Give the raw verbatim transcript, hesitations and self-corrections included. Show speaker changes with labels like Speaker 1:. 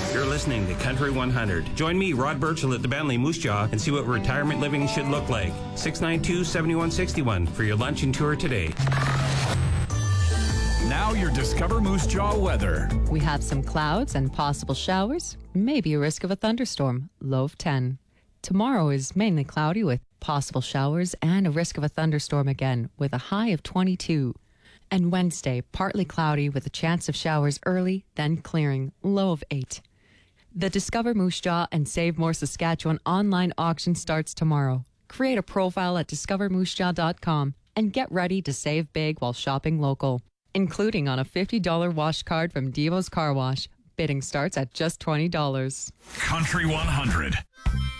Speaker 1: You're listening to Country one hundred. Join me, Rod Burchell, at the Bentley Moose Jaw and see what retirement living should look like. six nine two, seven one six one for your lunch and tour today.
Speaker 2: Now your Discover Moose Jaw weather.
Speaker 3: We have some clouds and possible showers, maybe a risk of a thunderstorm, low of ten. Tomorrow is mainly cloudy with possible showers and a risk of a thunderstorm again with a high of twenty-two. And Wednesday, partly cloudy with a chance of showers early, then clearing, low of eight. The Discover Moose Jaw and Save More Saskatchewan online auction starts tomorrow. Create a profile at discover moose jaw dot com and get ready to save big while shopping local, including on a fifty dollars wash card from Devo's Car Wash. Bidding starts at just twenty dollars.
Speaker 2: Country one hundred.